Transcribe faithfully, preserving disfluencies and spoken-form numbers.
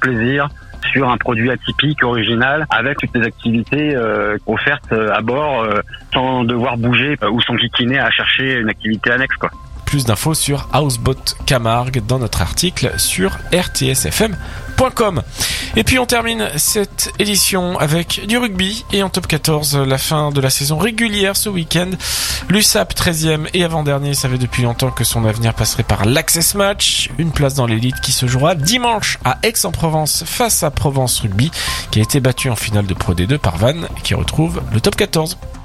plaisir sur un produit atypique, original, avec toutes les activités euh, offertes à bord, euh, sans devoir bouger ou s'enquiquiner à chercher une activité annexe, quoi. Plus d'infos sur Houseboat Camargue dans notre article sur r t s f m point com. Et puis on termine cette édition avec du rugby et en top quatorze, la fin de la saison régulière ce week-end. L'U S A P treizième et avant-dernier savait depuis longtemps que son avenir passerait par l'Access Match, une place dans l'élite qui se jouera dimanche à Aix-en-Provence face à Provence Rugby, qui a été battu en finale de Pro D deux par Vannes et qui retrouve le top quatorze.